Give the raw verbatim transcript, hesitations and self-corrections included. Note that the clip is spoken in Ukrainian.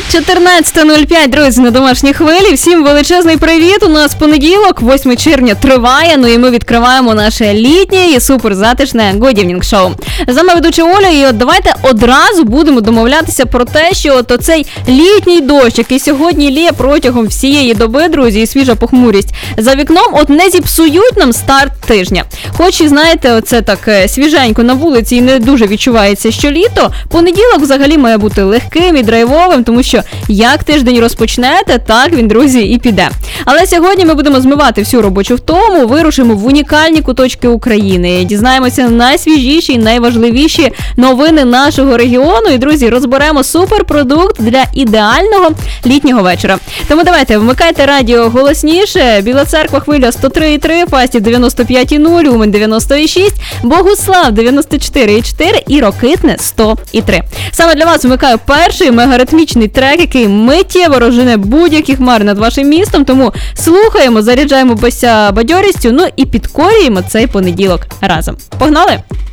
чотирнадцята нуль п'ять, друзі, на домашній хвилі. Всім величезний привіт. У нас понеділок, восьме червня триває, ну і ми відкриваємо наше літнє і суперзатишне Good Evening Show. З вами ведуча Оля, і от давайте одразу будемо домовлятися про те, що от оцей літній дощ, який сьогодні лє протягом всієї доби, друзі, і свіжа похмурість за вікном, от не зіпсують нам старт тижня. Хоч і, знаєте, оце так свіженько на вулиці і не дуже відчувається, що літо, понеділок взагалі має бути легким і драйвовим, тому що як тиждень розпочнете, так він, друзі, і піде. Але сьогодні ми будемо змивати всю робочу втому, вирушимо в унікальні куточки України, дізнаємося найсвіжіші і найважливіші новини нашого регіону і, друзі, розберемо суперпродукт для ідеального літнього вечора. Тому давайте, вмикайте радіо голосніше. Біла Церква, хвиля сто три і три, Фастів дев'яносто п'ять і нуль, Умань дев'яносто і шість, Богуслав дев'яносто чотири і чотири і Рокитне сто і три. Саме для вас вмикаю перший мегаритмічний трек, який миттєво розжене будь-які хмари над вашим містом, тому слухаємо, заряджаємося бадьорістю, ну і підкорюємо цей понеділок разом. Погнали!